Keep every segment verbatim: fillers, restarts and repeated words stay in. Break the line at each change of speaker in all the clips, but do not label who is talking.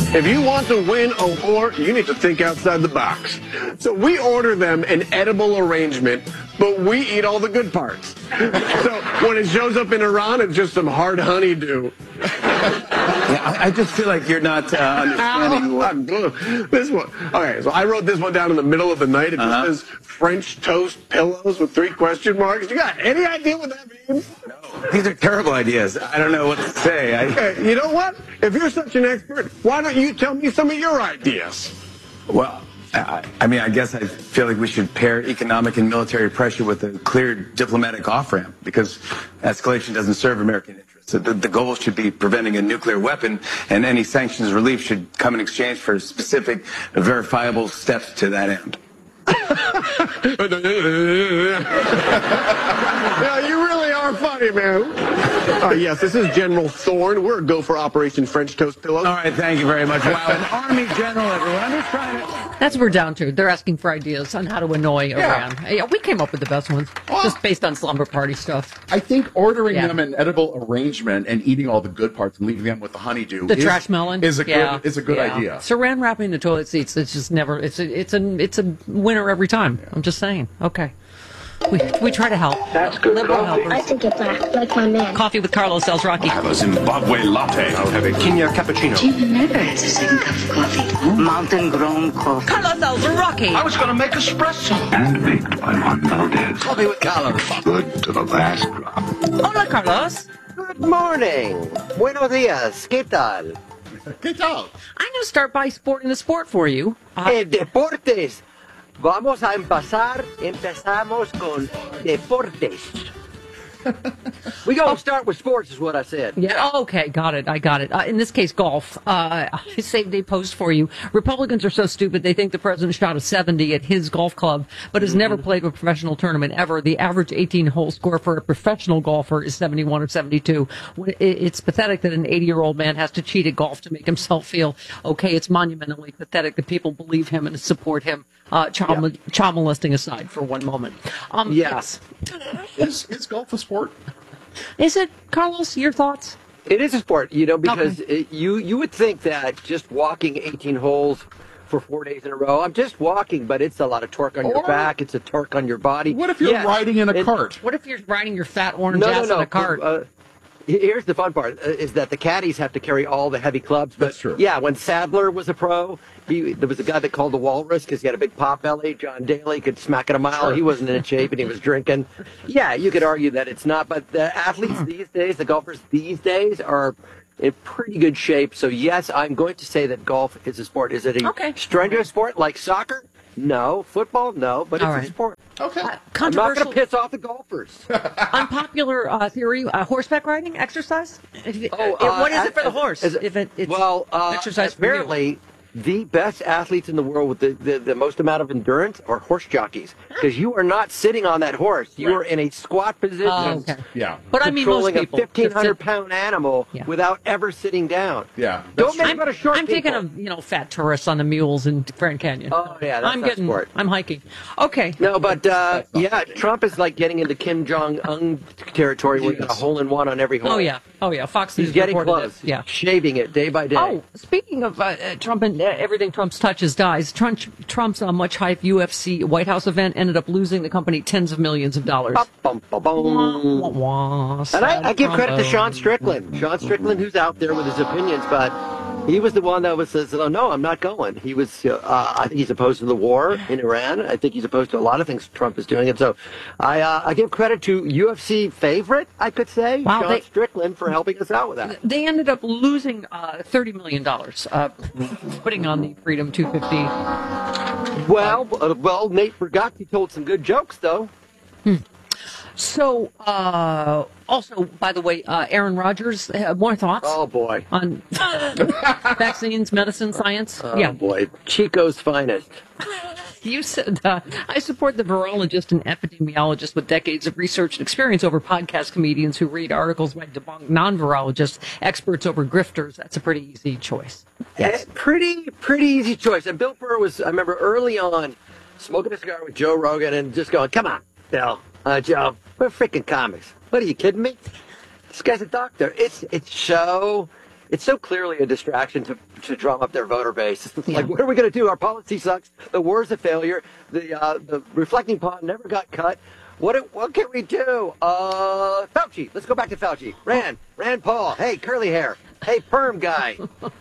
If you want to win a war, you need to think outside the box. So we order them an edible arrangement, but we eat all the good parts. So when it shows up in Iran, it's just some hard honeydew.
Yeah, I, I just feel like you're not uh, understanding what...
This one. Okay, so I wrote this one down in the middle of the night. It just
Uh-huh.
says French toast pillows with three question marks. You got any idea what that means?
No. These are terrible ideas. I don't know what to say. I...
Okay, you know what? If you're such an expert, why don't you tell me some of your ideas?
Well, I, I mean, I guess I feel like we should pair economic and military pressure with a clear diplomatic off-ramp, because escalation doesn't serve American interests. So the, the goal should be preventing a nuclear weapon, and any sanctions relief should come in exchange for specific, verifiable steps to that end.
Yeah, you really are funny, man. Uh, yes, this is General Thorne. We're a go for Operation French Toast Pillows.
All right, thank you very much. Wow, an Army general, everyone. I'm just trying to...
That's what we're down to. They're asking for ideas on how to annoy Iran. Yeah, we came up with the best ones,
Well,
just based on slumber party stuff.
I think ordering
Yeah.
them an edible arrangement and eating all the good parts and leaving them with the honeydew
The
is,
trash melon
is a
yeah.
good is a good
yeah.
idea.
Saran wrapping the toilet seats. It's just never. It's a. It's a. It's a winner every time. I'm just saying. Okay. We we try to help.
That's good
Liberal
coffee.
helpers.
I think it black, like my man.
Coffee with Carlos Sells Rocky.
Have a Zimbabwe latte. I'll have a Kenya cappuccino.
Jim never has a second cup of coffee.
Mountain grown coffee.
Carlos Sells Rocky.
I was going to make espresso.
Handmade by Juan Valdez.
Coffee with Carlos.
Good to the last drop.
Hola, Carlos.
Good morning. Buenos dias. ¿Qué tal?
¿Qué tal?
I'm going to start by sporting the sport for you. Uh,
Eh, deportes. Vamos a empezar. Empezamos con deportes. We gonna start with sports, is what I said.
Yeah. Oh, okay. Got it. I got it. Uh, in this case, golf. Uh, I saved a post for you. Republicans are so stupid they think the president shot a seventy at his golf club, but has never played a professional tournament ever. The average eighteen-hole score for a professional golfer is seventy-one or seventy-two. When it- It's pathetic that an eighty-year-old man has to cheat at golf to make himself feel okay. It's monumentally pathetic that people believe him and support him. Uh, child,
Yeah.
child molesting aside for one moment. Um,
Yes.
Is is golf a sport?
Is it, Carlos? Your thoughts?
It is a sport, you know, because
Okay.
it, you you would think that just walking eighteen holes for four days in a row, I'm just walking, but it's a lot of torque on your
Or-
back. It's a torque on your body.
What if you're
Yes.
riding in a
And-
cart?
What if you're riding your fat orange
No,
ass
no, no.
in a cart?
Uh, here's the fun part: uh, is that the caddies have to carry all the heavy clubs. But
That's true.
Yeah, when Sadler was a pro, he there was a guy that called the Walrus because he had a big pot belly. John Daly could smack it a mile.
Sure.
He wasn't in shape and he was drinking. Yeah, you could argue that it's not. But the athletes these days, the golfers these days, are in pretty good shape. So yes, I'm going to say that golf is a sport. Is it a
Okay.
strenuous sport like soccer? No. Football? No. But it's
All
a
right.
sport.
Okay.
Uh,
I'm not going
controversial,
to piss off the golfers.
unpopular uh, theory: uh, horseback riding exercise. If it-
Oh,
uh,
uh,
what is it for the
as-
horse?
as-
if it, it's
well, uh,
exercise for you.
apparently, the best athletes in the world with the, the, the most amount of endurance are horse jockeys because you are not sitting on that horse. You are in a squat position.
Oh, okay.
Yeah.
But I mean, most
controlling
people.
a fifteen hundred pound animal
Yeah.
without ever sitting down.
Yeah,
Don't
that's
make
true.
fun of short
I'm
people.
thinking of you know fat tourists on the mules in Grand Canyon.
Oh, yeah, that's
I'm
not
getting.
sport.
I'm hiking. Okay.
No, but uh, yeah, Trump is like getting into Kim Jong Un territory where you got a hole in one on every hole.
Oh yeah. Oh yeah. Fox
He's
News
getting
reported
close.
it. Yeah.
Shaving it day by day.
Oh, speaking of uh, uh, Trump and uh, everything Trump touches dies, Trump, Trump's uh, much hyped U F C White House event ended up losing the company tens of millions of dollars.
Bum, bum, bum, bum.
Wah, wah,
And
sad
I, I give credit to
Trumbo.
Sean Strickland. Sean Strickland, who's out there with his opinions, but he was the one that was says, "Oh no, I'm not going." He was. Uh, I think he's opposed to the war in Iran. I think he's opposed to a lot of things Trump is doing, and so I, uh, I give credit to U F C favorite, I could say,
Wow,
Sean
they-
Strickland, for helping us out with that.
They ended up losing uh, thirty million dollars, uh, putting on the Freedom two fifty.
Well, uh, well, Nate Bargatze told some good jokes, though.
So, uh, also, by the way, uh, Aaron Rodgers, uh, more thoughts
Oh boy,
on vaccines, medicine, science?
oh
yeah.
boy, Chico's finest.
You said, uh, I support the virologist and epidemiologist with decades of research and experience over podcast comedians who read articles by debunk non-virologists, experts over grifters. That's a pretty easy choice. Yes.
Eh, pretty, pretty easy choice. And Bill Burr was, I remember early on, smoking a cigar with Joe Rogan and just going, "Come on, Bill, uh, Joe, we're freaking comics. What are you kidding me? This guy's a doctor. It's it's so it's so clearly a distraction to, to drum up their voter base. It's
Yeah.
like, what are we going to do? Our policy sucks. The war's a failure. The uh, the reflecting pond never got cut. What do- what can we do? Uh, Fauci. Let's go back to Fauci. Rand. Rand Paul. Hey, curly hair. Hey, perm guy.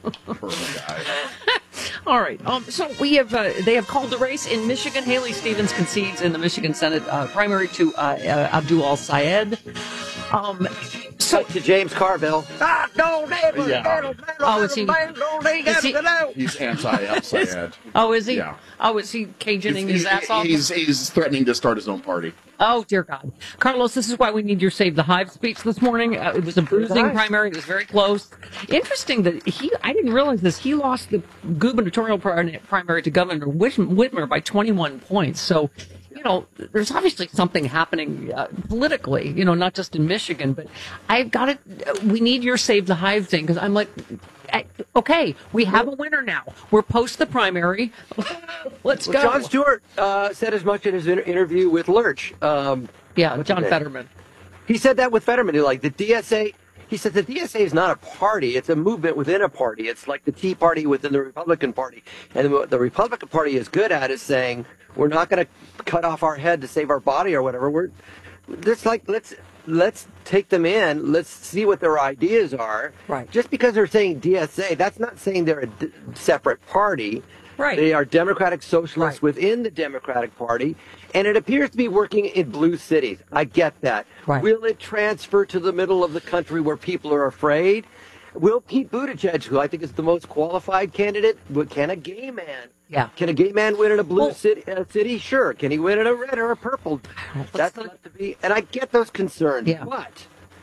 All right. Um, so we have uh, they have called the race in Michigan. Haley Stevens concedes in the Michigan Senate uh, primary to uh, uh, Abdul Al-Sayed. Um, so
To James Carville. Ah, no, never,
Yeah.
never, never,
Oh, is he-
never, never,
is he-
never.
He's anti-Al-Sayed.
oh, is he?
Yeah.
Oh, is he cajoning
He's,
his ass off?
he's, he's threatening to start his own party.
Oh, dear God. Carlos, this is why we need your Save the Hive speech this morning. Uh, it was a bruising
Hive.
primary. It was very close. Interesting that he, I didn't realize this, he lost the gubernatorial pri- primary to Governor Whit- Whitmer by twenty-one points. So, you know, there's obviously something happening uh, politically, you know, not just in Michigan, but I've got it. We need your Save the Hive thing because I'm like, I- okay, we have a winner now. We're post the primary. Let's
Well,
go.
Jon Stewart uh, said as much in his inter- interview with Lurch. Um,
yeah,
what's
John
his name?
Fetterman.
He said that with Fetterman. He like the D S A. He said the D S A is not a party; it's a movement within a party. It's like the Tea Party within the Republican Party. And what the Republican Party is good at is saying we're not going to cut off our head to save our body or whatever. We're just like let's let's take them in. Let's see what their ideas are.
Right.
Just because they're saying D S A, that's not saying they're a d- separate party.
Right.
They are Democratic Socialists
Right.
within the Democratic Party, and it appears to be working in blue cities. I get that.
Right.
Will it transfer to the middle of the country where people are afraid? Will Pete Buttigieg, who I think is the most qualified candidate, but can a gay man?
Yeah.
Can a gay man win in a blue
Well-
city, uh, city? Sure. Can he win in a red or a purple? That's
the-
left to be. And I get those concerns.
Yeah.
But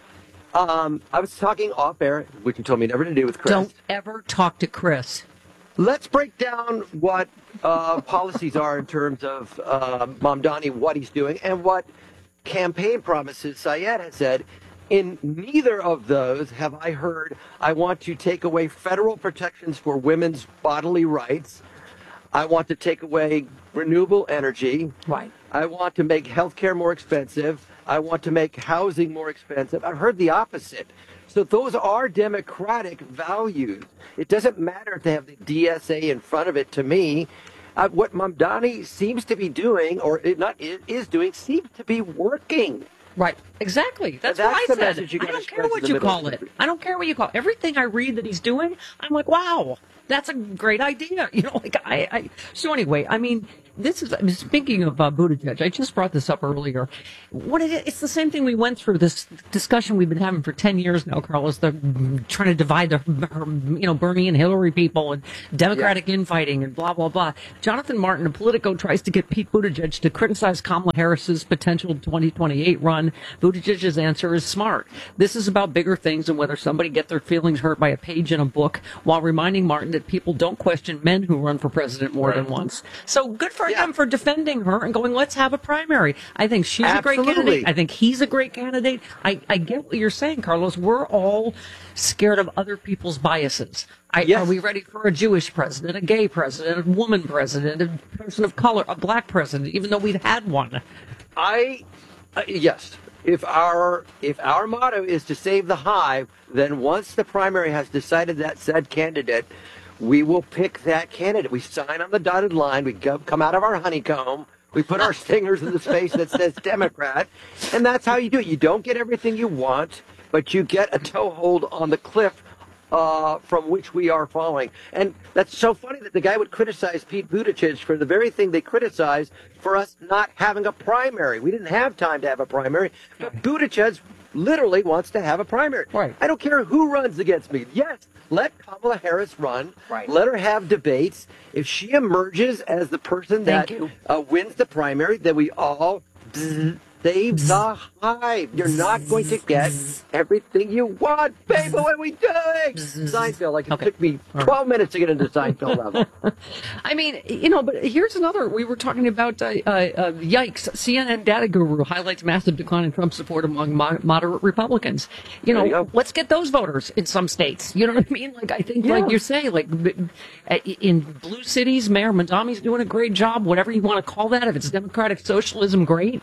um, I was talking off air, which you told me never to do with Chris.
Don't ever talk to Chris.
Let's break down what uh, policies are in terms of uh, Mamdani, what he's doing, and what campaign promises Syed has said. In neither of those have I heard, I want to take away federal protections for women's bodily rights. I want to take away renewable energy.
Right.
I want to make healthcare more expensive. I want to make housing more expensive. I've heard the opposite. So those are democratic values. It doesn't matter if they have the D S A in front of it to me. Uh, what Mamdani seems to be doing, or it not it is doing, seems to be working.
Right. Exactly. That's,
That's
what I
the
said.
message you
I
gotta
don't care
express
what
in the
you
middle
call
of
it.
the-
I don't care what you call it. Everything I read that he's doing, I'm like, wow, that's a great idea. You know, like I, I so anyway, I mean, this is, I mean, speaking of uh, Buttigieg, I just brought this up earlier. What it is, it's the same thing we went through, this discussion we've been having for ten years now, Carlos, the trying to divide the, you know, Bernie and Hillary people and Democratic infighting and blah, blah, blah. Jonathan Martin of Politico tries to get Pete Buttigieg to criticize Kamala Harris's potential twenty twenty-eight run. Buttigieg's answer is smart. This is about bigger things and whether somebody get their feelings hurt by a page in a book, while reminding Martin that people don't question men who run for president more than once. So good for
Yeah.
him for defending her and going, let's have a primary. I think she's a great
Absolutely.
candidate. I think he's a great candidate. I, I get what you're saying, Carlos. We're all scared of other people's biases. I,
Yes.
Are we ready for a Jewish president, a gay president, a woman president, a person of color, a black president, even though we've had one?
I uh, yes. If our if our motto is to save the hive, then once the primary has decided that said candidate, we will pick that candidate. We sign on the dotted line. We go, come out of our honeycomb. We put our stingers in the space that says Democrat, and that's how you do it. You don't get everything you want, but you get a toehold on the cliff uh, from which we are falling. And that's so funny that the guy would criticize Pete Buttigieg for the very thing they criticized for us not having a primary. We didn't have time to have a primary, but Buttigieg literally wants to have a primary.
Right.
I don't care who runs against me. Yes, let Kamala Harris run.
Right.
Let her have debates. If she emerges as the person
Thank
that
you.
uh, wins the primary, then we all bzz, save the hive. You're not going to get everything you want, baby. What are we doing? Seinfeld. Like it
Okay.
took me twelve minutes to get into Seinfeld level.
I mean, you know, but here's another. We were talking about, uh, uh, uh, yikes, C N N data guru highlights massive decline in Trump support among mo- moderate Republicans. You know,
There you go.
let's get those voters in some states. You know what I mean? Like, I think,
Yeah.
like you say, like b- uh, in blue cities, Mayor Mandami's doing a great job, whatever you want to call that. If it's democratic socialism, great.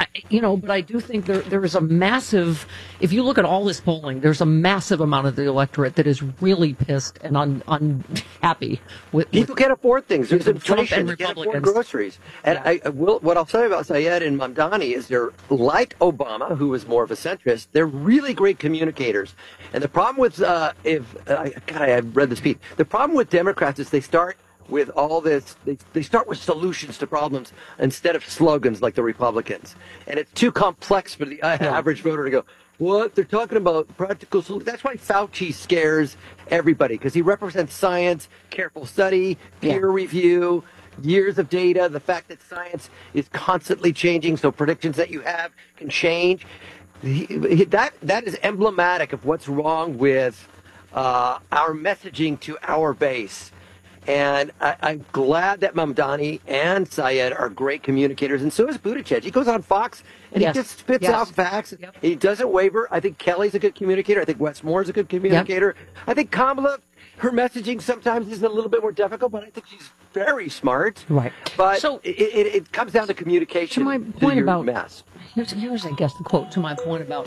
I, you know, but I do think there there is a massive. If you look at all this polling, there's a massive amount of the electorate that is really pissed and un, unhappy with.
People
with,
can't afford things. There's
with Trump
inflation.
and
They can't afford
Republicans.
groceries. And
Yeah.
I, I will. What I'll say about Syed and Mamdani is they're like Obama, who was more of a centrist. They're really great communicators. And the problem with uh, if uh, God, I read this piece. The problem with Democrats is they start with all this, they, they start with solutions to problems instead of slogans like the Republicans. And it's too complex for the uh, average voter to go, what? They're talking about practical solutions. That's why Fauci scares everybody, because he represents science, careful study, peer
Yeah.
review, years of data, the fact that science is constantly changing, so predictions that you have can change. He, he, that that is emblematic of what's wrong with uh, our messaging to our base. And I, I'm glad that Mamdani and Syed are great communicators, and so is Buttigieg. He goes on Fox and
Yes.
he just spits
Yes.
out facts.
Yep.
He doesn't waver. I think Kelly's a good communicator. I think Wes Moore's a good communicator. I think Kamala, her messaging sometimes is a little bit more difficult, but I think she's very smart.
Right.
But
So-
it, it, it comes down to communication.
To my
to
point
your
about
mess.
here's, here's I guess the quote to my point about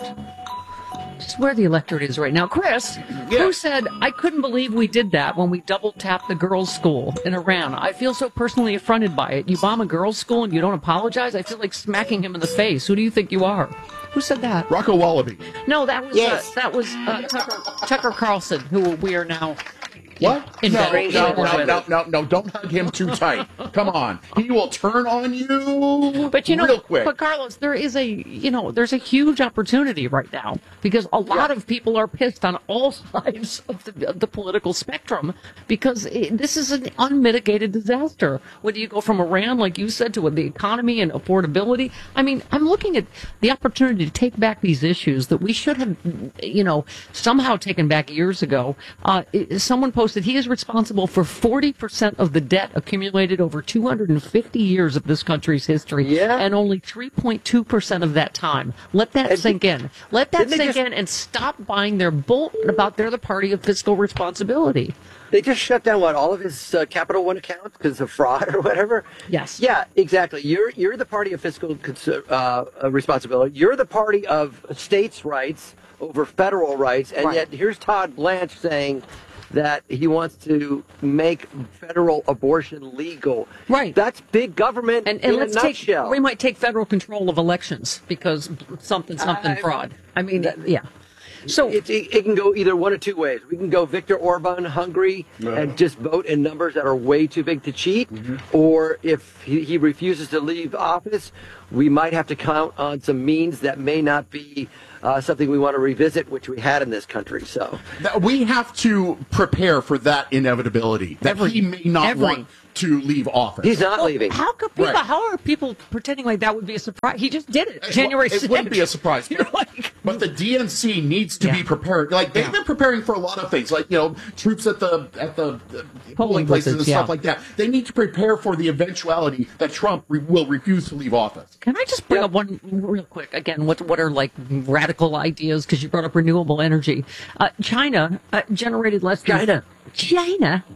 just where the electorate is right now. Chris, who said, I couldn't believe we did that when we double tapped the girls' school in Iran. I feel so personally affronted by it. You bomb a girls' school and you don't apologize? I feel like smacking him in the face. Who do you think you are? Who said that?
Rocco Wallaby.
No, that was
Yes.
uh, that was uh, Tucker, Tucker Carlson, who we are now
What?
in
No,
bed.
no,
in bed
no,
with.
no, no, no, don't hug him too tight. Come on. He will turn on you
But you know,
real quick.
but Carlos, there is a you know, there's a huge opportunity right now because a lot of people are pissed on all sides of the, of the political spectrum because it, this is an unmitigated disaster. Whether you go from Iran, like you said, to the economy and affordability. I mean, I'm looking at the opportunity to take back these issues that we should have, you know, somehow taken back years ago. Uh, it- someone posted he is responsible for forty percent of the debt accumulated over two hundred fifty years of this country's history,
Yeah.
and only three point two percent of that time. Let that
And
sink in. Let that
didn't they
sink
just-
in and stop buying their bull about they're the party of fiscal responsibility.
They just shut down what all of his uh, Capital One accounts because of fraud or whatever.
Yes.
Yeah, exactly. You're you're the party of fiscal cons- uh, uh, responsibility. You're the party of states' rights over federal rights, and
Right.
yet here's Todd Blanche saying that he wants to make federal abortion legal.
Right.
That's big government
And, and
in
let's
a
take,
nutshell.
we might take federal control of elections because something, something
I-
fraud. I mean, yeah. So
It, it, it can go either one of two ways. We can go Viktor Orban hungry and just vote in numbers that are way too big to cheat. Or if he, he refuses to leave office, we might have to count on some means that may not be uh, something we want to revisit, which we had in this country. So
That we have to prepare for that inevitability. That
Every-
he may not
every-
want to leave office.
he's not
Well,
leaving.
How could people?
Right.
How are people pretending like that would be a surprise? He just did it, January
It
sixth.
wouldn't be a surprise.
You're like,
But the D N C needs to
Yeah.
be prepared. Like they've
Yeah.
been preparing for a lot of things, like you know, troops at the at the uh, polling places and
places,
stuff
yeah.
like that. They need to prepare for the eventuality that Trump re- will refuse to leave office.
can I just bring
Yeah.
up one real quick? Again, what what are like radical ideas? Because you brought up renewable energy. Uh, China uh, generated less than
China.
China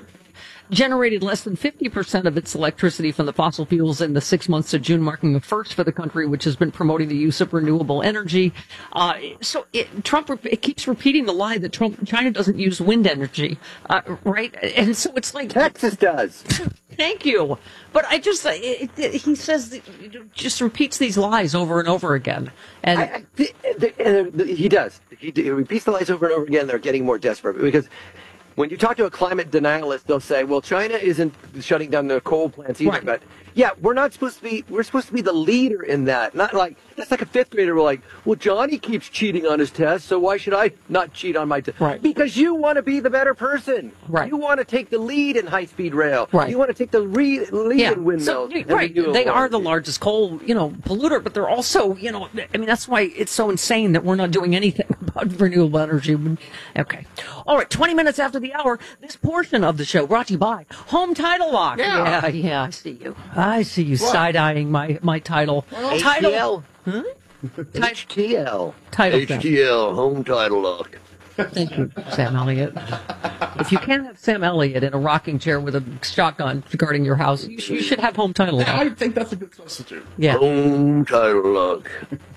generated less than fifty percent of its electricity from the fossil fuels in the six months to June, marking the first for the country, which has been promoting the use of renewable energy. Uh, so it, Trump re- it keeps repeating the lie that Trump, China doesn't use wind energy, uh, right? And so it's like,
Texas does.
thank you. But I just, it, it, he says, that- just repeats these lies over and over again. And
I, I, the, the, the, he does. He, he repeats the lies over and over again. They're getting more desperate because when you talk to a climate denialist, they'll say, "Well, China isn't shutting down their coal plants either."
Right.
But yeah, we're not supposed to be. We're supposed to be the leader in that. Not like that's like a fifth grader. We're like, "Well, Johnny keeps cheating on his tests, so why should I not cheat on my test?"
Right.
Because you want to be the better person.
Right.
You want to take the lead in high-speed rail.
Right.
You want to take the re- lead
yeah,
in windmills.
so,
and
right.
renewable
They are the
energy.
largest coal, you know, polluter, but they're also, you know, I mean, that's why it's so insane that we're not doing anything about renewable energy. Okay. All right. twenty minutes after the hour, this portion of the show brought to you by Home Title Lock.
Yeah.
Yeah. Yeah. I see you. I see you side-eyeing my, my title. title.
H T L. H T L.
Title
H T L. Home Title Lock.
Thank you, Sam Elliott. If you can't have Sam Elliott in a rocking chair with a shotgun guarding your house, you, sh- you should have Home Title Lock.
I think that's a good substitute.
Yeah.
Home Title Lock.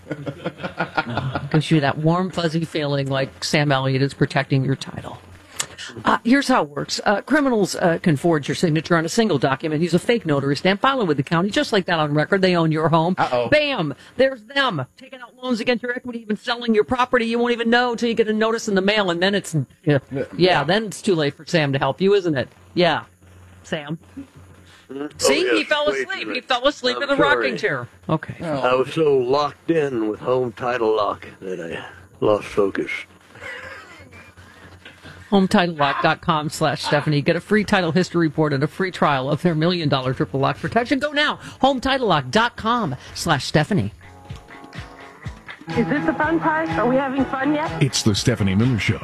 Gives you that warm, fuzzy feeling like Sam Elliott is protecting your title. Uh, here's how it works. Uh, criminals uh, can forge your signature on a single document, use a fake notary stamp, file it with the county, just like that on record. They own your home.
Uh-oh.
Bam! There's them. Taking out loans against your equity, even selling your property. You won't even know until you get a notice in the mail, and then it's, yeah, yeah, yeah. then it's too late for Sam to help you, isn't it? Yeah. Sam? See,
yes.
he fell
Wait a
asleep.
minute.
He fell asleep
I'm
in the
sorry.
rocking chair. Okay.
I was so locked in with Home Title Lock that I lost focus.
home title lock dot com slash Stephanie. Get a free title history report and a free trial of their million dollar triple lock protection. Go now. home title lock dot com slash Stephanie.
Is this the fun part? Are we having fun yet?
It's the Stephanie Miller Show.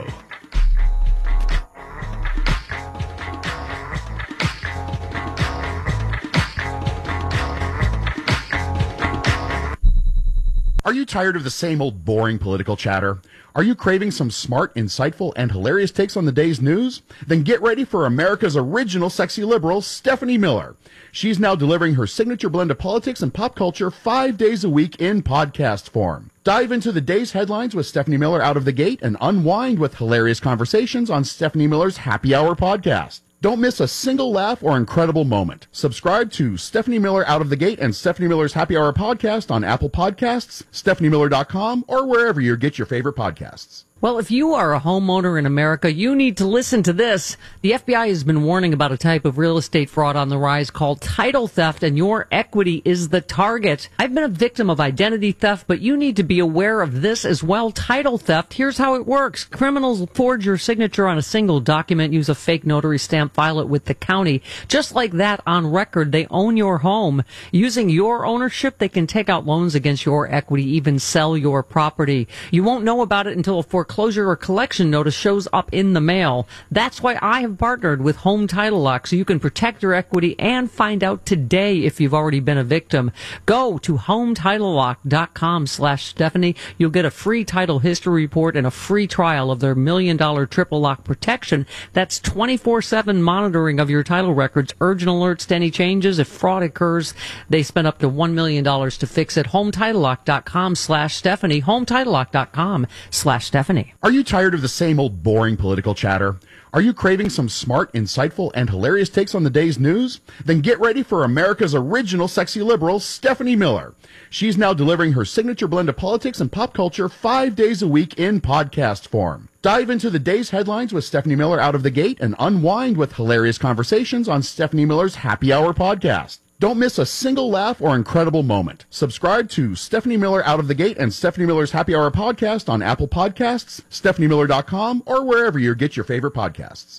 Are you tired of the same old boring political chatter? Are you craving some smart, insightful, and hilarious takes on the day's news? Then get ready for America's original sexy liberal, Stephanie Miller. She's now delivering her signature blend of politics and pop culture five days a week in podcast form. Dive into the day's headlines with Stephanie Miller out of the gate and unwind with hilarious conversations on Stephanie Miller's Happy Hour podcast. Don't miss a single laugh or incredible moment. Subscribe to Stephanie Miller Out of the Gate and Stephanie Miller's Happy Hour podcast on Apple Podcasts, stephanie miller dot com, or wherever you get your favorite podcasts.
Well, if you are a homeowner in America, you need to listen to this. The F B I has been warning about a type of real estate fraud on the rise called title theft, and your equity is the target. I've been a victim of identity theft, but you need to be aware of this as well. Title theft, here's how it works. Criminals forge your signature on a single document, use a fake notary stamp, file it with the county. Just like that on record, they own your home. Using your ownership, they can take out loans against your equity, even sell your property. You won't know about it until a foreclosure or collection notice shows up in the mail. That's why I have partnered with Home Title Lock, so you can protect your equity and find out today if you've already been a victim. Go to home title lock dot com slash Stephanie. You'll get a free title history report and a free trial of their million dollar triple lock protection. That's twenty-four seven monitoring of your title records, urgent alerts to any changes. If fraud occurs, they spend up to one million dollars to fix it. home title lock dot com slash Stephanie. home title lock dot com slash Stephanie.
Are you tired of the same old boring political chatter? Are you craving some smart, insightful, and hilarious takes on the day's news? Then get ready for America's original sexy liberal, Stephanie Miller. She's now delivering her signature blend of politics and pop culture five days a week in podcast form. Dive into the day's headlines with Stephanie Miller out of the gate and unwind with hilarious conversations on Stephanie Miller's Happy Hour podcast. Don't miss a single laugh or incredible moment. Subscribe to Stephanie Miller Out of the Gate and Stephanie Miller's Happy Hour podcast on Apple Podcasts, stephanie miller dot com, or wherever you get your favorite podcasts.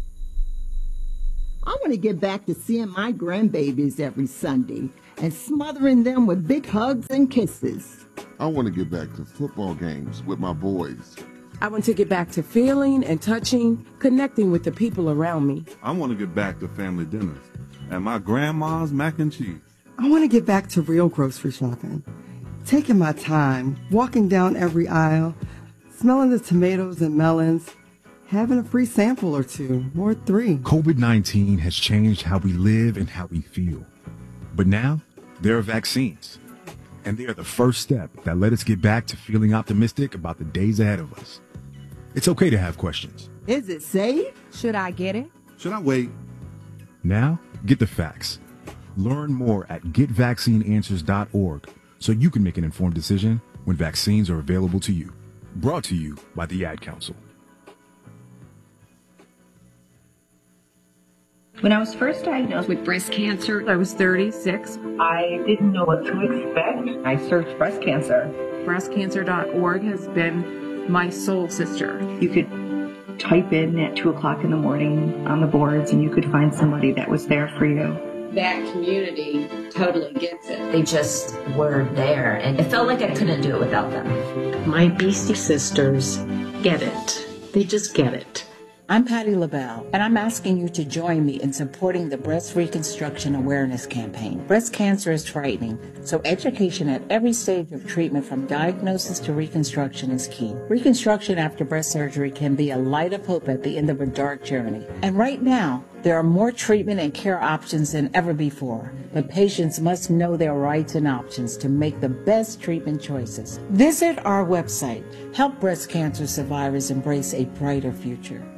I want to get back to seeing my grandbabies every Sunday and smothering them with big hugs and kisses.
I want to get back to football games with my boys.
I want to get back to feeling and touching, connecting with the people around me.
I want to get back to family dinners and my grandma's mac and cheese.
I want to get back to real grocery shopping, taking my time, walking down every aisle, smelling the tomatoes and melons, having a free sample or two, or three.
COVID nineteen has changed how we live and how we feel. But now, there are vaccines. And they are the first step that let us get back to feeling optimistic about the days ahead of us. It's okay to have questions.
Is it safe?
Should I get it?
Should I wait?
Now, get the facts. Learn more at get vaccine answers dot org so you can make an informed decision when vaccines are available to you. Brought to you by the Ad Council.
When I was first diagnosed with breast cancer, I was thirty-six. I didn't know what to expect. I searched breast cancer. breast cancer dot org has been my soul sister. You could type in at two o'clock in the morning on the boards and you could find somebody that was there for you.
That community totally gets it. They just were there, and it felt like I couldn't do it without them.
My Beastie sisters get it. They just get it. I'm Patty LaBelle, and I'm asking you to join me in supporting the Breast Reconstruction Awareness Campaign. Breast cancer is frightening, so education at every stage of treatment from diagnosis to reconstruction is key. Reconstruction after breast surgery can be a light of hope at the end of a dark journey. And right now, there are more treatment and care options than ever before, but patients must know their rights and options to make the best treatment choices. Visit our website. Help breast cancer survivors embrace a brighter future.